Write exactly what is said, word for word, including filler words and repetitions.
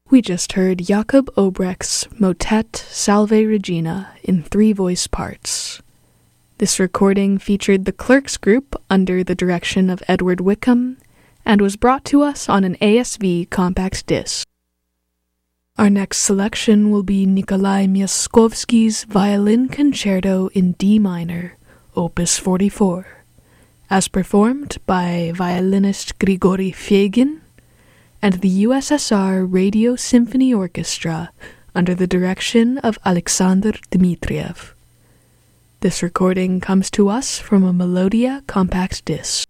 We just heard Jakob Obrecht's motet Salve Regina in three voice parts. This recording featured the Clerks Group under the direction of Edward Wickham and was brought to us on an A S V compact disc. Our next selection will be Nikolai Myaskovsky's Violin Concerto in D minor, Opus forty-four, as performed by violinist Grigory Fiegin and the U S S R Radio Symphony Orchestra under the direction of Alexander Dmitriev. This recording comes to us from a Melodia compact disc.